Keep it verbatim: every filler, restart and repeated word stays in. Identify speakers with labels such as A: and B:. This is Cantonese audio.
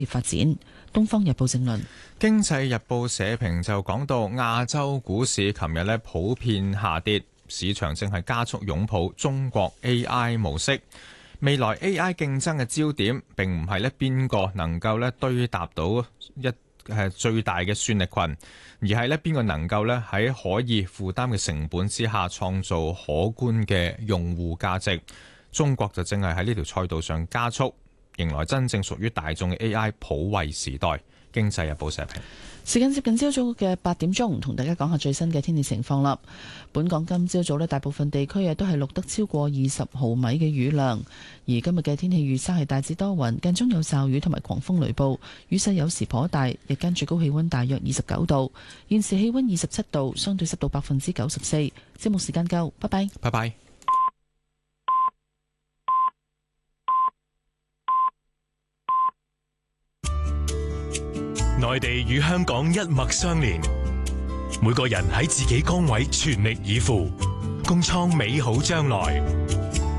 A: 發展。《東方日報》正論。
B: 經濟日報社評就講到，亞洲股市琴日咧普遍下跌，市場正係加速擁抱中國 A I 模式。未來 A I 競爭嘅焦點並唔係咧邊個能夠咧堆搭到一係最大嘅算力群，而係咧邊個能夠咧喺可以負擔嘅成本之下創造可觀嘅用戶價值。中國就正係喺呢條賽道上加速，迎來真正屬於大眾嘅 A I 普惠時代。經濟日報社評。
A: 時間接近朝早嘅八點鐘，同大家講下最新嘅天氣情況啦。本港今朝早呢，大部分地區啊都係錄得超過二十毫米嘅雨量，而今日嘅天氣預測係大致多雲，間中有驟雨同埋狂風雷暴，雨勢有時頗大，日間最高氣溫大約二十九度，現時氣溫二十七度，相對濕度百分之九十四。節目時間夠，拜拜，
B: 拜拜。
C: 內地與香港一脈相連，每個人喺自己崗位全力以赴，共創美好將來。